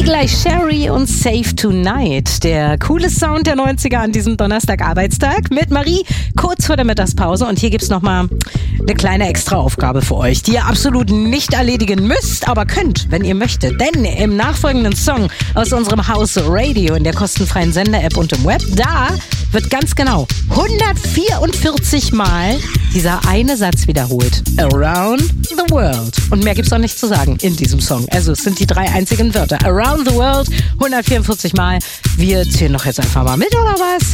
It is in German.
gleich Sherry und Save Tonight. Der coole Sound der 90er an diesem Donnerstag-Arbeitstag mit Marie kurz vor der Mittagspause. Und hier gibt's nochmal eine kleine Extraaufgabe für euch, die ihr absolut nicht erledigen müsst, aber könnt, wenn ihr möchtet. Denn im nachfolgenden Song aus unserem Haus Radio in der kostenfreien Sender-App und im Web, da wird ganz genau 144 Mal dieser eine Satz wiederholt. Around the World. Und mehr gibt's auch nicht zu sagen in diesem Song. Also es sind die 3 einzigen Wörter. Around the World, 144 Mal. Wir zählen doch jetzt einfach mal mit, oder was?